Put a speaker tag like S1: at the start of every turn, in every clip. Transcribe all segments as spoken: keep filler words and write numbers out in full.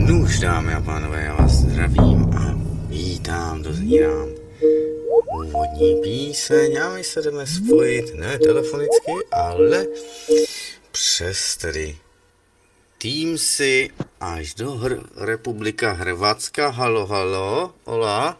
S1: Nuž, dámy a pánové, já vás zdravím a vítám, dozírám úvodní píseň a my se jdeme spojit ne telefonicky, ale přes tedy Teamsy až do Hr- Republika Hrvatska. Halo, halo, hola.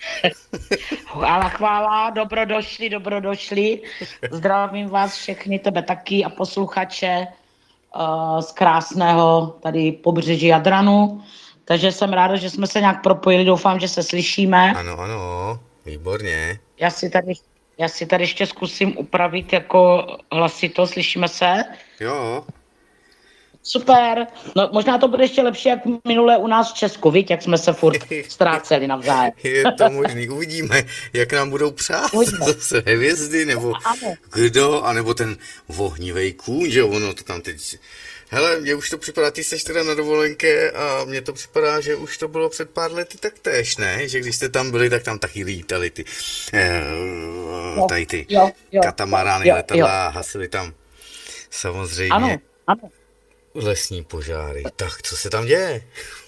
S2: Chvála, chvála, dobrodošli, dobrodošli. Zdravím vás všechny, tebe taky a posluchače uh, z krásného tady pobřeží Jadranu. Takže jsem ráda, že jsme se nějak propojili, doufám, že se slyšíme.
S1: Ano, ano, výborně.
S2: Já si tady, já si tady ještě zkusím upravit jako hlasito, slyšíme se?
S1: Jo.
S2: Super, no možná to bude ještě lepší, jak minule u nás v Česku, víš, jak jsme se furt ztráceli navzájem.
S1: Je to možný, uvidíme, jak nám budou přát zase hvězdy, nebo
S2: Ano.
S1: kdo, anebo ten vohnivej kůň, že ono to tam teď... Hele, mně už to připadá, ty jsi teda na dovolenké a mně to připadá, že už to bylo před pár lety tak též, ne? Že když jste tam byli, tak tam taky lítali ty, eh, tady ty
S2: jo, jo,
S1: katamarány,
S2: jo,
S1: letadla,
S2: jo.
S1: hasili tam samozřejmě
S2: Ano, ano.
S1: lesní požáry. Tak, co se tam děje?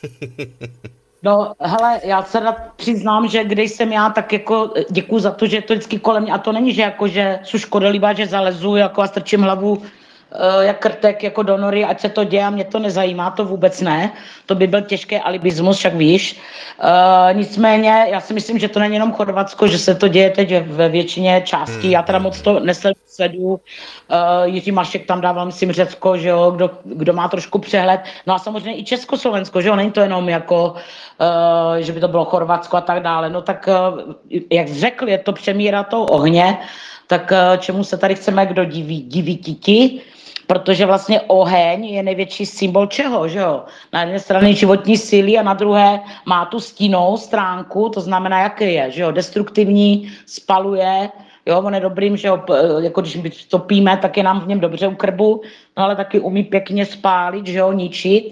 S2: No, hele, já se rád přiznám, že když jsem já, tak jako děkuju za to, že je to vždycky kolem mě. A to není, že jako, že jsou škodelíba, že zalezu jako a strčím hlavu uh, jak krtek jako do nory, ať se to děje a mě to nezajímá, to vůbec ne. To by byl těžký alibismus, však víš. Uh, nicméně, já si myslím, že to není jenom Chorvatsko, že se to děje teď ve většině částí. Hmm. Já teda moc to nesleduju. Uh, Jiří Mašek tam dával, myslím, Řecko, že jo, kdo, kdo má trošku přehled. No a samozřejmě i Československo, že jo, není to jenom jako, uh, že by to bylo Chorvatsko a tak dále. No tak, uh, jak jsi řekl, je to přemíra toho ohně, tak uh, čemu se tady chceme kdo diví, diví titi? Protože vlastně oheň je největší symbol čeho, že jo? Na jedné straně životní síly a na druhé má tu stinnou stránku, to znamená, jaký je, že jo? Destruktivní, spaluje, jo, on je dobrým, že jo, jako když topíme, tak je nám v něm dobře u krbu, no ale taky umí pěkně spálit, že jo, ničit.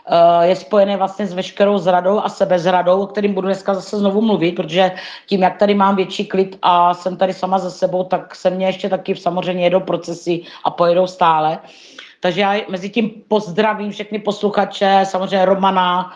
S2: Je spojený vlastně s veškerou zradou a sebezradou, o kterým budu dneska zase znovu mluvit, protože tím, jak tady mám větší klid a jsem tady sama za sebou, tak se mně ještě taky samozřejmě jedou procesy a pojedou stále. Takže já mezi tím pozdravím všechny posluchače, samozřejmě Romana,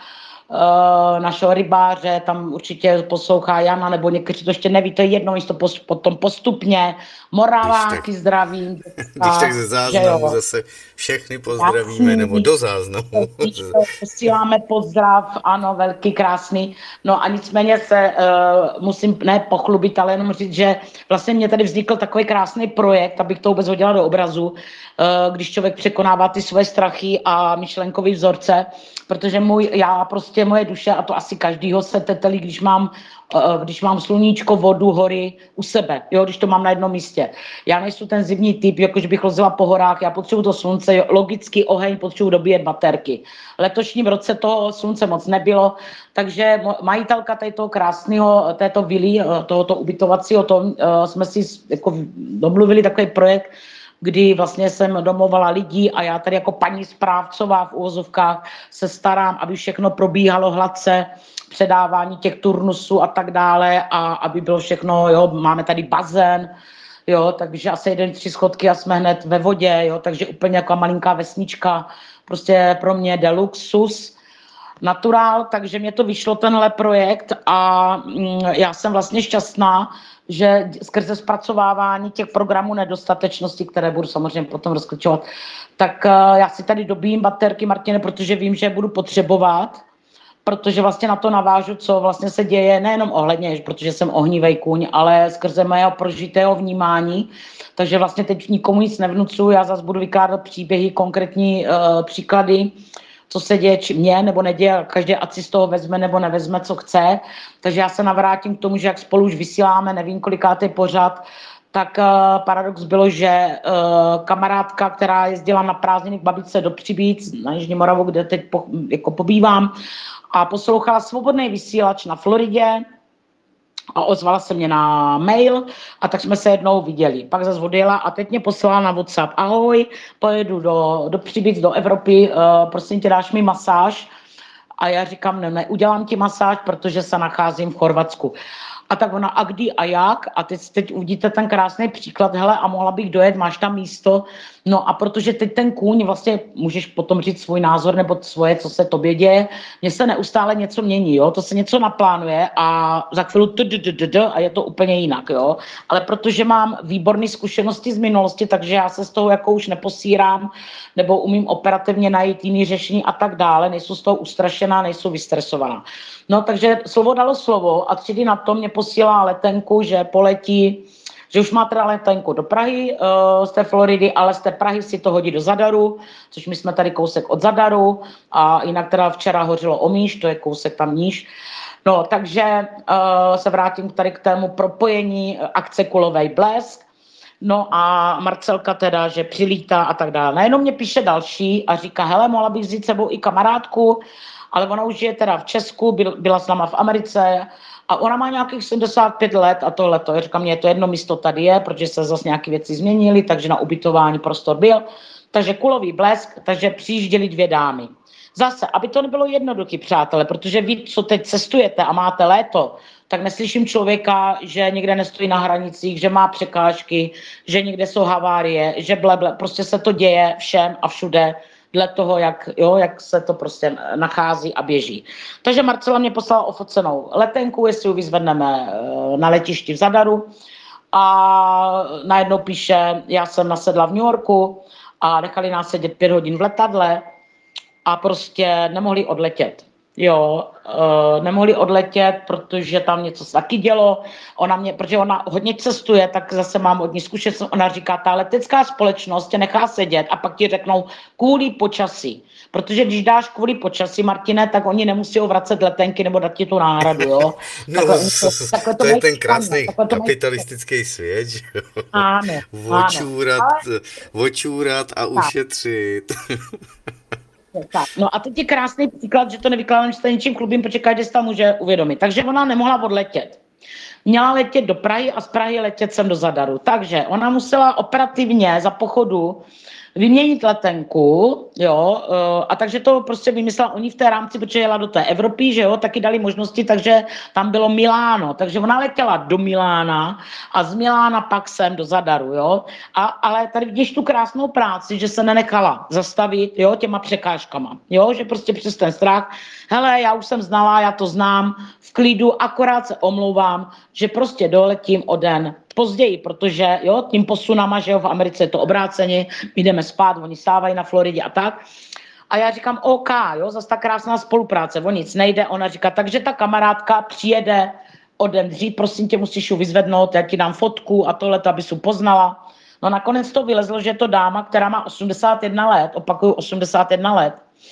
S2: Uh, našeho rybáře, tam určitě poslouchá Jana, nebo někteří to ještě neví, to je jedno, to post, potom postupně. Moraváky zdravím.
S1: Když tak ze záznamu zase všechny pozdravíme, já, nebo do záznamu.
S2: Posíláme pozdrav, ano, velký, krásný. No a nicméně se uh, musím ne pochlubit, ale jenom říct, že vlastně mě tady vznikl takový krásný projekt, abych to vůbec hodila do obrazu, uh, když člověk překonává ty svoje strachy a myšlenkový vzorce, protože můj, já prostě moje duše, a to asi každýho se tetelí, když mám, když mám sluníčko, vodu, hory u sebe, jo, když to mám na jednom místě. Já nejsem ten zimní typ, jakož bych lozila po horách, já potřebuji to slunce, jo, logicky oheň, potřebuji dobíjet baterky. V letošním roce to slunce moc nebylo, takže majitelka této krásného, této vily, tohoto ubytovacího, to jsme si jako domluvili takový projekt, kdy vlastně jsem domovala lidí a já tady jako paní správcová v uvozovkách se starám, aby všechno probíhalo hladce, předávání těch turnusů a tak dále a aby bylo všechno, jo, máme tady bazén, jo, takže asi jeden, tři schodky a jsme hned ve vodě, jo, takže úplně jako malinká vesnička, prostě pro mě deluxus, naturál, takže mě to vyšlo tenhle projekt a mm, já jsem vlastně šťastná, že skrze zpracovávání těch programů nedostatečnosti, které budu samozřejmě potom rozklíčovat, tak uh, já si tady dobím baterky, Martine, protože vím, že budu potřebovat, protože vlastně na to navážu, co vlastně se děje, nejenom ohledně, protože jsem ohnivej kůň, ale skrze mého prožitého vnímání, takže vlastně teď nikomu nic nevnucuju, já zase budu vykládat příběhy, konkrétní uh, příklady, co se děje či mě nebo neděje, každý ať si z toho vezme nebo nevezme, co chce. Takže já se navrátím k tomu, že jak spolu už vysíláme, nevím kolikátý pořad, tak uh, paradox bylo, že uh, kamarádka, která jezdila na prázdniny k babičce do Přibíc, na Jižní Moravu, kde teď po, jako pobývám, a poslouchala svobodný vysílač na Floridě, a ozvala se mě na mail a tak jsme se jednou viděli. Pak zase odjela a teď mě poslala na WhatsApp. Ahoj, pojedu do, do Příbic, do Evropy, uh, prosím tě, dáš mi masáž? A já říkám, ne, ne, udělám ti masáž, protože se nacházím v Chorvatsku. A tak ona, a kdy a jak? A teď, teď uvidíte ten krásný příklad, hele, a mohla bych dojet, máš tam místo. No a protože teď ten kůň, vlastně můžeš potom říct svůj názor nebo svoje, co se tobě děje, mně se neustále něco mění, jo, to se něco naplánuje a za chvíli a je to úplně jinak, jo. Ale protože mám výborné zkušenosti z minulosti, takže já se z toho jako už neposírám, nebo umím operativně najít jiný řešení a tak dále, nejsou z toho ustrašená, nejsou vystresovaná. No takže slovo dalo slovo a tři dny na to mě posílá letenku, že poletí, že už má teda letenku do Prahy uh, z té Floridy, ale z té Prahy si to hodí do Zadaru, což my jsme tady kousek od Zadaru a jinak teda včera hořilo Omíš, to je kousek tam níž. No takže uh, se vrátím tady k tému propojení akce Kulovej blesk. No a Marcelka teda, že přilítá a tak dále. Najednou mě píše další a říká, hele, mohla bych vzít sebou i kamarádku, ale ona už je teda v Česku, byla s náma v Americe a ona má nějakých sedmdesát pět let a tohleto. Já říkám, mně je to jedno místo tady je, protože se zase nějaké věci změnily, takže na ubytování prostor byl. Takže Kulový blesk, takže přijížděly dvě dámy. Zase, aby to nebylo jednoduchý, přátelé, protože vy, co teď cestujete a máte léto, tak neslyším člověka, že někde nestojí na hranicích, že má překážky, že někde jsou havárie, že bleble, prostě se to děje všem a všude dle toho, jak, jo, jak se to prostě nachází a běží. Takže Marcela mě poslala ofocenou letenku, jestli ji vyzvedneme na letišti v Zadaru a najednou píše, já jsem nasedla v New Yorku a nechali nás sedět pět hodin v letadle a prostě nemohli odletět. Jo, uh, nemohli odletět, protože tam něco se taky dělo. Ona mě, protože ona hodně cestuje, tak zase mám od ní zkušenost. Ona říká, ta letecká společnost tě nechá sedět a pak ti řeknou kvůli počasí. Protože když dáš kvůli počasí, Martine, tak oni nemusí vracet letenky nebo dát ti tu náhradu, jo.
S1: No, takhle, to, takhle to, to je ten krásný kapitalistický svět, že jo.
S2: Ano,
S1: Vočůrat, ano. Vočůrat a ušetřit.
S2: Tak. No a teď je krásný příklad, že to nevykládám, že se něčím chlubím, protože každý se tam může uvědomit. Takže ona nemohla odletět. Měla letět do Prahy a z Prahy letět sem do Zadaru. Takže ona musela operativně za pochodu vyměnit letenku, jo, a takže to prostě vymyslela oni v té rámci, protože jela do té Evropy, že jo, taky dali možnosti, takže tam bylo Miláno, takže ona letěla do Milána a z Milána pak sem do Zadaru, jo, a, ale tady vidíš tu krásnou práci, že se nenechala zastavit, jo, těma překážkama, jo, že prostě přes ten strach, hele, já už jsem znala, já to znám, v klidu, akorát se omlouvám, že prostě doletím o den později, protože jo, tím posunama, že jo, v Americe je to obráceně, my jdeme spát, oni stávají na Floridě a tak. A já říkám, OK, jo, zase ta krásná spolupráce, o nic nejde. Ona říká, takže ta kamarádka přijede o den dřív, prosím tě, musíš ji vyzvednout, já ti dám fotku a tohle, aby si poznala. No nakonec to vylezlo, že je to dáma, která má osmdesát jedna let, opakuju osmdesát jedna let.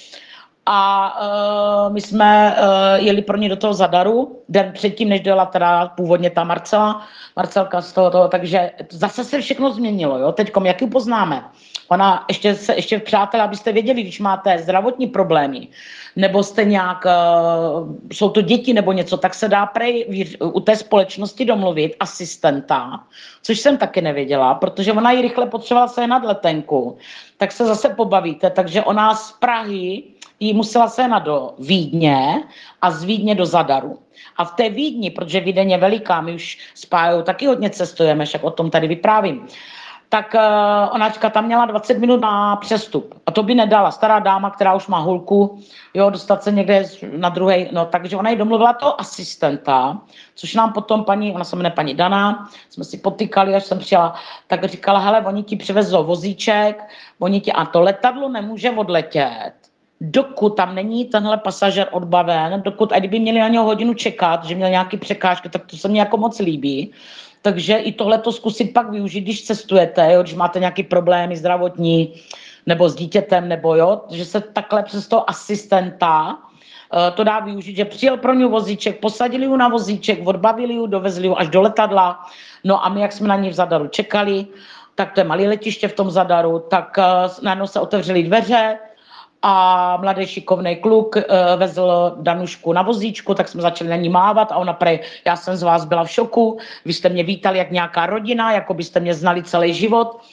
S2: A uh, my jsme uh, jeli pro ně do toho Zadaru, den předtím, než dojela teda původně ta Marcela, Marcelka z toho, toho, takže zase se všechno změnilo, jo, teďkom, jak ji poznáme. Ona, ještě, se, ještě přátelé, abyste věděli, když máte zdravotní problémy, nebo jste nějak, uh, jsou to děti nebo něco, tak se dá prej u té společnosti domluvit asistenta, což jsem taky nevěděla, protože ona ji rychle potřebovala sehnat letenku, tak se zase pobavíte, takže ona z Prahy jí musela sehnat do Vídně a z Vídně do Zadaru. A v té Vídni, protože Vídeň je veliká, my už s Pájou taky hodně cestujeme, však o tom tady vyprávím, tak uh, ona říká, tam měla dvacet minut na přestup. A to by nedala. Stará dáma, která už má hulku, jo, dostat se někde na druhej, no, takže ona jí domluvila toho asistenta, což nám potom paní, ona se jmenuje paní Dana, jsme si potykali, až jsem přijela, tak říkala, hele, oni ti přivezou vozíček, oni ti, a to letadlo nemůže odletět, dokud tam není tenhle pasažér odbaven, dokud, a kdyby měli na něho hodinu čekat, že měl nějaký překážky, tak to se mně jako moc líbí. Takže i tohleto zkusit pak využít, když cestujete, jo, když máte nějaké problémy zdravotní, nebo s dítětem, nebo jo, že se takhle přes toho asistenta uh, to dá využít, že přijel pro ňu vozíček, posadili ju na vozíček, odbavili ju, dovezli ju až do letadla, no a my, jak jsme na ní v Zadaru čekali, tak to je malé letiště v tom Zadaru, tak uh, najednou se otevřely dveře, a mladý šikovný kluk uh, vezl Danušku na vozíčku, tak jsme začali na ní mávat a ona prej, já jsem z vás byla v šoku, vy jste mě vítali jak nějaká rodina, jako byste mě znali celý život.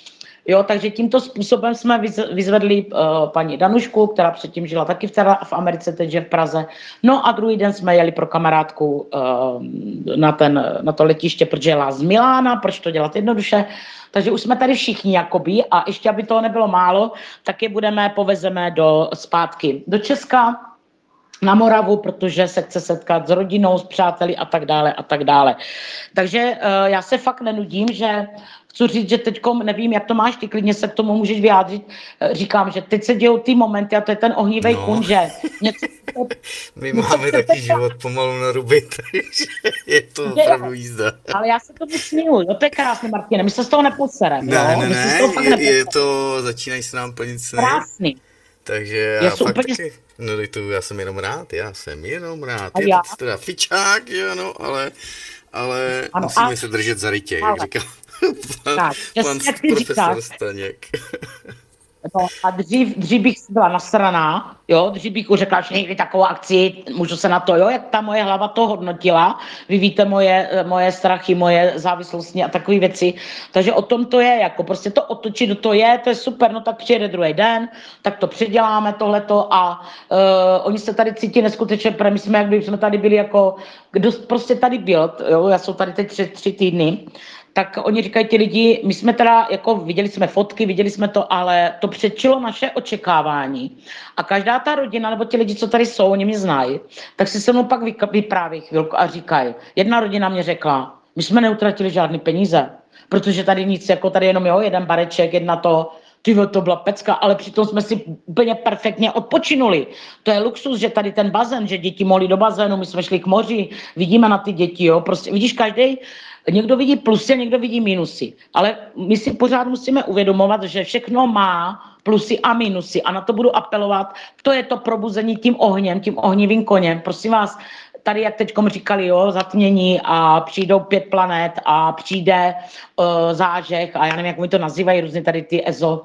S2: Jo, takže tímto způsobem jsme vyz- vyzvedli uh, paní Danušku, která předtím žila taky v, teda v Americe, teď je v Praze. No a druhý den jsme jeli pro kamarádku uh, na, ten, na to letiště, protože jela z Milána, proč to dělat jednoduše. Takže už jsme tady všichni jakoby a ještě, aby toho nebylo málo, tak je budeme, povezeme do zpátky do Česka, na Moravu, protože se chce setkat s rodinou, s přáteli a tak dále a tak dále. Takže uh, já se fakt nenudím, že chci říct, že teďkom, nevím, jak to máš, ty klidně se k tomu můžeš vyjádřit, uh, říkám, že teď se dějou ty momenty a to je ten ohnívej
S1: No.
S2: kun, že něco,
S1: My
S2: něco
S1: máme
S2: chcete
S1: taky život pomalu na ruby, takže je to opravdu jízda.
S2: ale já se tomu směju, jo, to je krásný, Martine, my se z toho neposereme,
S1: Ne,
S2: jo?
S1: ne,
S2: My se z
S1: ne,
S2: toho fakt
S1: je, je
S2: neposereme.
S1: to, začínají se nám plnit sny,
S2: Krásný.
S1: takže
S2: Já
S1: já
S2: jsem
S1: fakt
S2: úplně-
S1: taky, no to já jsem jenom rád, já jsem jenom rád,
S2: A
S1: je
S2: já?
S1: to teda fičák, že ano, ale, ale
S2: Ano,
S1: musíme
S2: a-
S1: se držet za rytě,
S2: ale-
S1: jak říkal pan,
S2: Tak,
S1: pan
S2: přesně jak ty
S1: profesor
S2: říkáš.
S1: Staněk.
S2: No, a dřív, dřív bych byla nasraná, jo, dřív bych už řekla, že někdy takovou akci, můžu se na to, jo, jak ta moje hlava to hodnotila, vy víte moje, moje strachy, moje závislosti a takové věci, takže o tom to je, jako prostě to otočit, do to je, to je super, no tak přijede druhý den, tak to předěláme tohleto a uh, oni se tady cítí neskutečně, protože my jsme, jak by jsme tady byli jako, kdo prostě tady byl, jo, já jsou tady teď tři, tři týdny, tak oni říkají ti lidi, my jsme teda, jako viděli jsme fotky, viděli jsme to, ale to předčilo naše očekávání. A každá ta rodina, nebo ti lidi, co tady jsou, oni mě znají, tak si se mnou pak vyk- vypráví chvilku a říkají, jedna rodina mě řekla, my jsme neutratili žádný peníze, protože tady nic, jako tady jenom jo, jeden bareček, jedna to, ty to byla pecka, ale přitom jsme si úplně perfektně odpočinuli. To je luxus, že tady ten bazén, že děti mohly do bazénu, my jsme šli k moři, vidíme na ty děti, jo, prostě vidíš každý. Někdo vidí plusy, někdo vidí minusy. Ale my si pořád musíme uvědomovat, že všechno má plusy a minusy. A na to budu apelovat. To je to probuzení tím ohněm, tím ohnivým koněm. Prosím vás, tady, jak teďkom říkali, jo, zatmění a přijdou pět planet a přijde uh, zážeh a já nevím, jak mi to nazývají, různě tady ty EZO,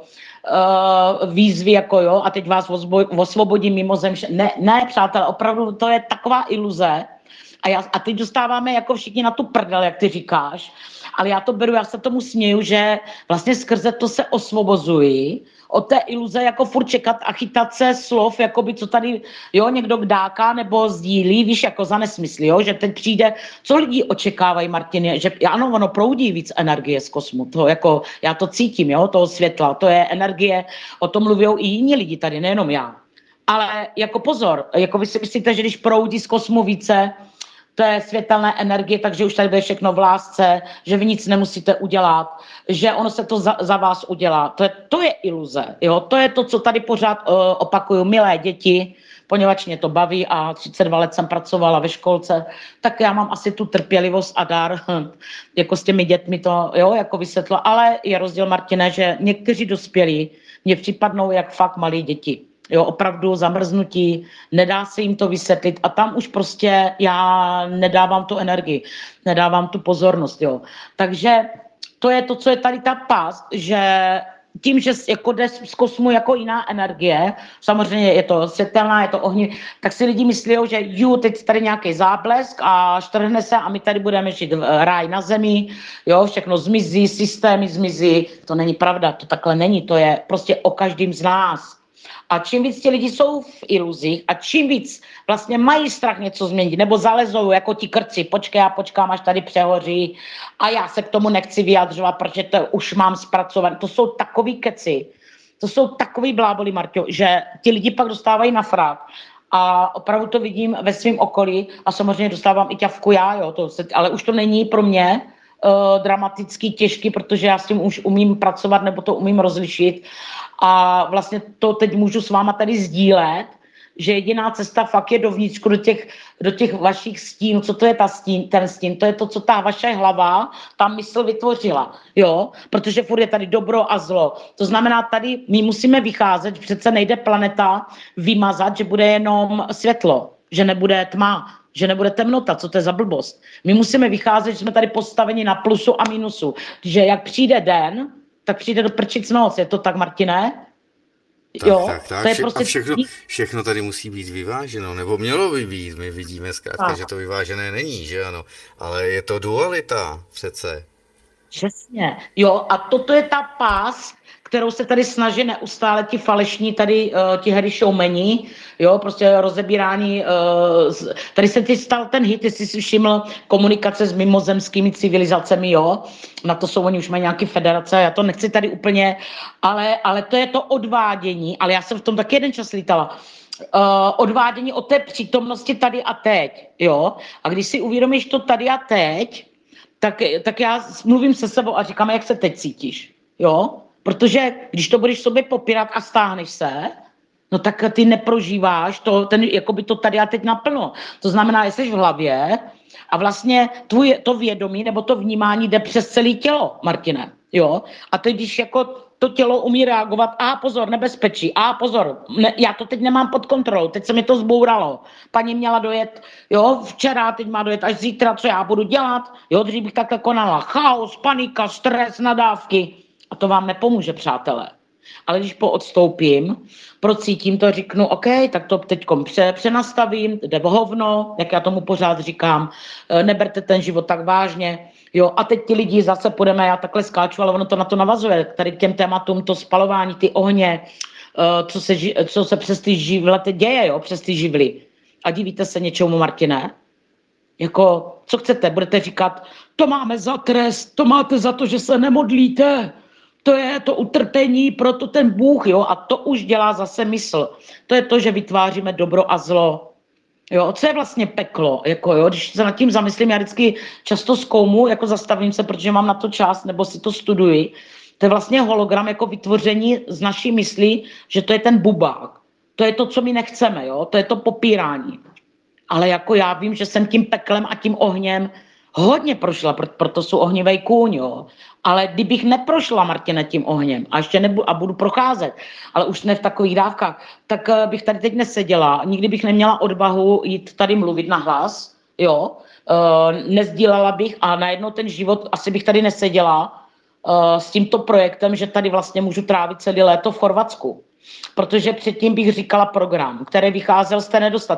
S2: uh, výzvy, jako jo, a teď vás osbo- osvobodí mimozem. Ne, ne, přátelé, opravdu to je taková iluze. A, já, a teď dostáváme jako všichni na tu prdel, jak ty říkáš, ale já to beru, já se tomu směju, že vlastně skrze to se osvobozuji od té iluze, jako furt čekat a chytat se slov, jakoby co tady, jo, někdo kdáká nebo sdílí, víš, jako za nesmysly, jo, že teď přijde, co lidi očekávají, Martině, že ano, ono proudí víc energie z kosmu, to jako, já to cítím, jo, toho světla, to je energie, o tom mluví i jiní lidi tady, nejenom já. Ale jako pozor, jako vy si myslíte, že když proudí z kosmu více, to je světelné energie, takže už tady bude všechno v lásce, že vy nic nemusíte udělat, že ono se to za, za vás udělá. To je, to je iluze, jo? To je to, co tady pořád uh, opakuju, milé děti, poněvadž mě to baví a třicet dva let jsem pracovala ve školce, tak já mám asi tu trpělivost a dar, jako s těmi dětmi to, jo, jako vysvětlo, ale je rozdíl, Martine, že někteří dospělí mě připadnou jak fakt malí děti. Jo, opravdu zamrznutí, nedá se jim to vysvětlit a tam už prostě já nedávám tu energii, nedávám tu pozornost, jo. Takže to je to, co je tady ta past, že tím, že jako jde z kosmu jako jiná energie, samozřejmě je to světelná, je to ohně, tak si lidi myslí, že ju, teď tady nějaký záblesk a štrhne se a my tady budeme žít ráj na zemi, jo, všechno zmizí, systémy zmizí, to není pravda, to takhle není, to je prostě o každém z nás. A čím víc ti lidi jsou v iluzích a čím víc vlastně mají strach něco změnit, nebo zalezou jako ti krci, počkej, já počkám, až tady přehoří a já se k tomu nechci vyjadřovat, protože to už mám zpracovat. To jsou takový keci, to jsou takový bláboli, Marťo, že ti lidi pak dostávají na frak. A opravdu to vidím ve svém okolí a samozřejmě dostávám i ťavku já, jo, to se, ale už to není pro mě uh, dramaticky těžký, protože já s tím už umím pracovat nebo to umím rozlišit. A vlastně to teď můžu s váma tady sdílet, že jediná cesta fakt je dovnitřku do těch, do těch vašich stínů. Co to je ta stín, ten stín? To je to, co ta vaše hlava, ta mysl vytvořila, jo? Protože furt je tady dobro a zlo. To znamená, tady my musíme vycházet, přece nejde planeta vymazat, že bude jenom světlo, že nebude tma, že nebude temnota, co to je za blbost. My musíme vycházet, že jsme tady postaveni na plusu a minusu, že jak přijde den, tak přijde do prčic noc, je to tak, Martine?
S1: Tak,
S2: jo,
S1: tak, tak.
S2: to je
S1: Vše,
S2: prostě...
S1: a všechno, všechno tady musí být vyváženo, nebo mělo by být. My vidíme zkrátka,
S2: Tak.
S1: že to vyvážené není, že ano. Ale je to dualita přece.
S2: Přesně. Jo, a toto je ta pás, kterou se tady snaží neustále ti falešní tady, uh, ti herry showmeni, jo, prostě rozebírání, uh, z, tady se ti stal ten hit, jestli si všiml, komunikace s mimozemskými civilizacemi, jo, na to jsou oni už mají nějaký federace, já to nechci tady úplně, ale, ale to je to odvádění, ale já jsem v tom taky jeden čas lítala, uh, odvádění od té přítomnosti tady a teď, jo, a když si uvědomíš to tady a teď, tak, tak já mluvím se sebou a říkám, jak se teď cítíš, jo, protože když to budeš sobě popírat a stáhneš se, no tak ty neprožíváš to, ten, jakoby to tady a teď naplno. To znamená, že jsi v hlavě a vlastně tvůj, to vědomí nebo to vnímání jde přes celé tělo, Martine, jo. A teď, když jako to tělo umí reagovat, a pozor, nebezpečí, a pozor, ne, já to teď nemám pod kontrolou, teď se mi to zbouralo. Paní měla dojet, jo, včera, teď má dojet až zítra, co já budu dělat, jo, dřív bych takhle konala. Chaos, panika, stres, nadávky. A to vám nepomůže, přátelé. Ale když poodstoupím, procítím to, řeknu, OK, tak to teď pře, přenastavím, jde o hovno, jak já tomu pořád říkám, neberte ten život tak vážně, jo, a teď ti lidi zase půjdeme, já takhle skáču, ale ono to na to navazuje, tady k těm tématům, to spalování, ty ohně, co se, co se přes ty živle děje, jo, přes ty živly. A divíte se něčemu, Martine? Jako, co chcete, budete říkat, to máme za trest, to máte za to, že se nemodlíte, to je to utrpení, proto ten Bůh, jo, a to už dělá zase mysl. To je to, že vytváříme dobro a zlo. Jo, co je vlastně peklo, jako jo, když se nad tím zamyslím, já vždycky často zkoumu, jako zastavím se, protože mám na to čas, nebo si to studuji, to je vlastně hologram jako vytvoření z naší mysli, že to je ten bubák. To je to, co my nechceme, jo, to je to popírání. Ale jako já vím, že jsem tím peklem a tím ohněm hodně prošla, proto jsou ohnivej kůň, jo. Ale kdybych neprošla, Martine, tím ohněm a ještě nebudu, a budu procházet, ale už ne v takových dávkách, tak uh, bych tady teď neseděla, nikdy bych neměla odvahu jít tady mluvit na hlas, jo. Uh, nezdílela bych a najednou ten život, asi bych tady neseděla uh, s tímto projektem, že tady vlastně můžu trávit celé léto v Chorvatsku. Protože předtím bych říkala program, který vycházel z té nedostatky.